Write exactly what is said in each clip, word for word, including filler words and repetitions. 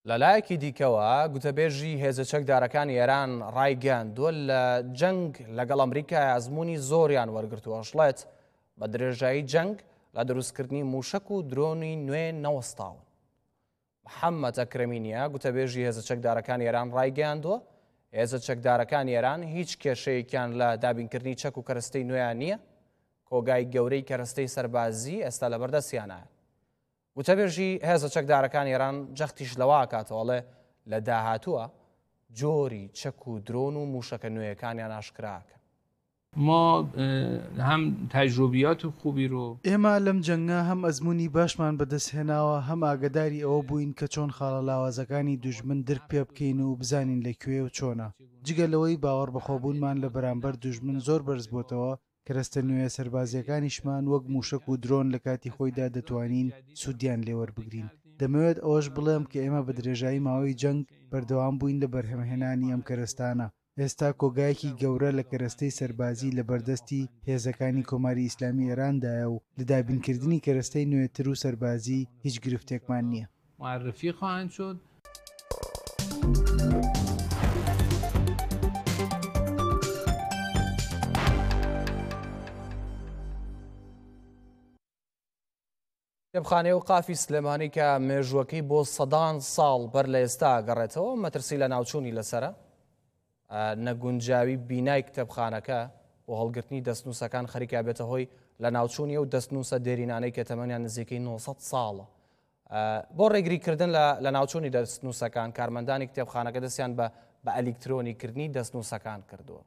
لەلایەکی دیکەوە گوتەبێژی هێزە چەکدارەکانی ئێران ڕایگەاندووە لە جەنگ لەگەڵ ئەمریکای ئەزموونی زۆریان وەرگرتووە شڵێت بە درێژایی جەنگ لە دروستکردنی موشک و درۆنی نوێ نەوەستاون. محەممەد ئەکرەمینیە گوتەبێژی هێزە چەکدارەکانی ئێران ڕایگەاندووە هێزە چەکدارەکانی ئێران هیچ کێشەیەکیان لە دابینکردنی چەک و کەرەستەی نوێیان نییە. کۆگای گەورەی کەرەستەی سەربازی ئێستا لە بەردەستیانایە. گوتەبێژی هێزە چەکدارەکانی ئێران جەختیش لەوە ئاکاتەوەڵێ لە داهاتووە جۆری چەک و درۆن و موشەکە نوێیەکانیان ئاشکراکە. ما هم تجربیات خوبی رو ئێمە لەم جەنگە هەم ئەزمموی باشمان بەدەستهێناوە هەم ئاگداری ئەوە بووین کە چۆن خاڵە لاوازەکانی دوژمن درک پێ بکەین و بزانین لەکوێ و چۆنە. جگە لەوەی باوەڕ بەخۆبوونمان لە بەرامبەر دوژمن زۆر بەرز بۆتەوە کەرەستە نوێ سەربازیەکانیشمان وەک موشک و درۆن لە کاتی خۆیدا دەتوانین سوودیان لێوەربگرین. دەمەوێت ئەوەش بڵێم کە ئێمە بە درێژایی ماوەی جەنگ بەردەوام بووین لە بەرهەمهێنانی ئەم کەرەستانە. ئێستا کۆگایەکی گەورە لە کەرەستەی سەربازی لە بەردەستی هێزەکانی کۆماری ئیسلامی ئێراندایە و لە دابینکردنی کەرەستەی نوێتر و سەربازی هیچ گرفتێکمان نییە. معرفی خواهند شد. کتێبخانەی ئەوقافی سلێمانی کە مێژووەکەی بۆ سەدان ساڵ بەر لە ئێستا گەڕێتەوە مەترسی لە ناوچوونی لەسرە نەگونجاوی بینای کتێبخانەکە بۆ هەڵگرتنی دەستنووسەکان خەریکا بێتە هۆی لە ناوچوونی و دەستنووسە دێرینانەی کە تەمەنیان نزیکەی نۆ سەد ساڵە. بۆ ڕێگریکردن لە ناوچوونی دەستنووسەکان کارمەندانی کتێبخانەکە دەستیان بە ئەلیکترۆنیکردنی دەستنووسەکان کردووە.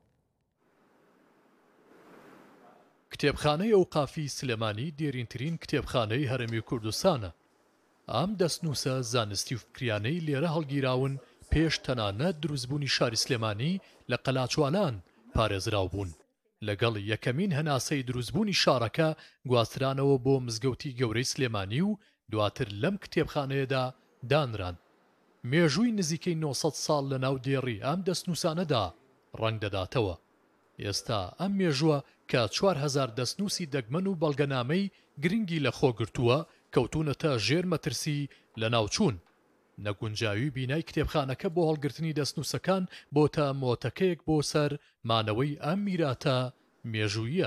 کتێبخانەی ئەوقافی سلێمانی دێرینترین کتێبخانەی هەرێمی کوردستانە. ئەم دەستنووسە زانستی و فکریانەی لێرە هەڵگیراون پێش تەنانەت دروستبوونی شاری سلێمانی لە قەلاچوالان پارێزراو بوون. لەگەڵ یەکەمین هەناسەی دروستبوونی شارەکە گواسترانەوە بۆ مزگەوتی گەورەی سلێمانی و دواتر لەم کتێبخانەیەدا دانران. مێژووی نزیکەی نۆ سەد ساڵ لە ناو دێڕی ئەم دەستنووسانەدا ڕەنگ دەداتەوە. ئێستا ئەم مێژووە کە چوار هەزار دەستنووسی دەگمەن و بەڵگەنامەی گرنگی لە خۆ گرتووە کەوتونەتە ژێر مەترسی لە ناوچوون. نەگونجاوی بینای کتێبخانەکە بۆ هەڵگرتنی دەستنووسەکان بۆتە مۆتەکەیەک بۆ سەر مانەوەی ئەم میراتە مێژوویە.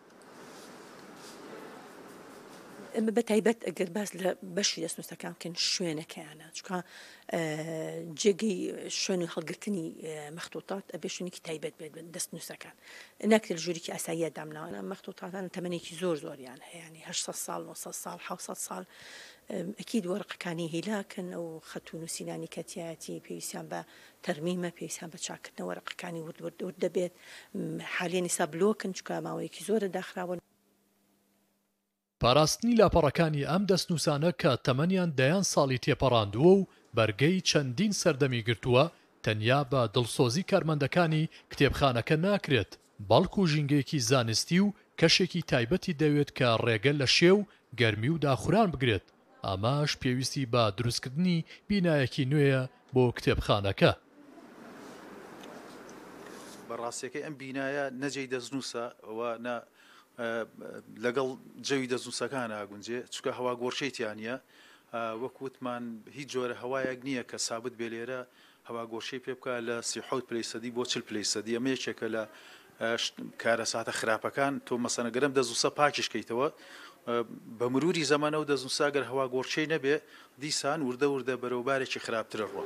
ئەمە بە تایبەت ئەگەر باس لە بەشی دەستنووسەکان بکەن شوێنەکەیانە چکە جێگەی شوێن هەڵگرتنی مەختوتات ئەبێ شوێنێکی تایبەت بێت دەستنووسەکان ناکرێت ژوورێکی ئاساییە دامناوانە مەختوتاتان تەمەنێکی زۆر زۆریان هەیەی هەشت سەد ساڵ نۆ سەد ساڵ حەوت سەد ساڵ ئەکید وەرقەکانی هیلاکن ئەو خەت و نووسینانی کەتیایەتی پێویستیان بە تەرمیمە پێویستیان بە چاکردنەوە وەرقەکانی ورد دەبێت حالێنی سابلۆکن چکە ماوەیەکی زۆرە داخراون. پاراستنی لاپەڕەکانی ئەم دەستنووسانە کە تەمەنیان دەیان ساڵی تێپەڕاندووە و بەرگەی چەندین سەردەمی گرتووە تەنیا بە دڵسۆزی کارمەندەکانی کتێبخانەکە ناکرێت بەڵکو و ژینگەیەکی زانستی و کەشێکی تایبەتی دەوێت کە ڕێگە لە شێو گەرمی و داخوران بگرێت. ئاماش پێویستی بە دروستکردنی بینایەکی نوێیە بۆ کتێبخانەکە. بەڕاستیەکەی ئەم بینایە نەجێی دەستنووسە و لەگەڵ جەوی دەستنووسەکانە گونجێ چکە هەوا گۆرشەیتیانە وەکوتمان هیچ جۆرە هەوایەک نییە کە سابت بێ لێرە هەوا گۆرشەی پێ بکە لە سی حەوت پلەی سەدی بۆ چل پلەی سەدی ئەمە یەکێکە لە کارە ساتە خراپەکان تۆ مەسەنەگەرم دەستنووسە پاکیشکەیتەوە بە مروری زەمانە و دەستنووساگەر هەوا گۆرشەی نەبێ دیسان وردە وردە بەرەوبارێکی خراپترە ڕوە.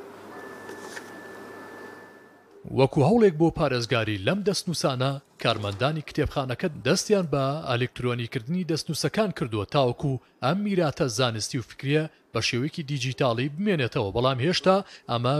وەکو هەوڵێک بۆ پارێزگاری لەم دەستنووسانە کارمەندانی کتێبخانەکە دەستیان بە ئەلکترۆنیکردنی دەستنووسەکان کردووە تاوەکو ئەم میراتە زانستی و فکریە بە شێوەیەکی دیجیتاڵی بمێنێتەوە بەڵام هێشتا ئەمە